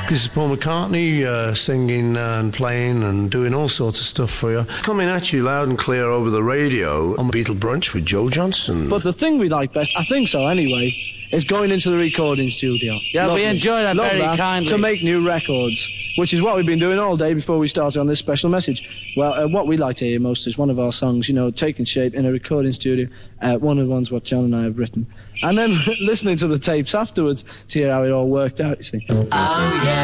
This is Paul McCartney singing and playing and doing all sorts of stuff for you. Coming at you loud and clear over the radio on Beatle Brunch with Joe Johnson. But the thing we like best, I think so anyway, is going into the recording studio. Yeah, we enjoy that very kindly. To make new records, which is what we've been doing all day before we started on this special message. Well, what we like to hear most is one of our songs, taking shape in a recording studio. One of the ones what John and I have written. And then listening to the tapes afterwards to hear how it all worked out, you see. Oh, yeah.